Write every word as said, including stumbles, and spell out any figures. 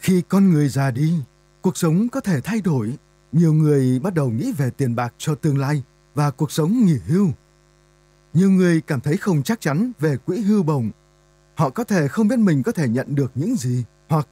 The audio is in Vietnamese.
Khi con người già đi, cuộc sống có thể thay đổi. Nhiều người bắt đầu nghĩ về tiền bạc cho tương lai và cuộc sống nghỉ hưu. Nhiều người cảm thấy không chắc chắn về quỹ hưu bổng. Họ có thể không biết mình có thể nhận được những gì hoặc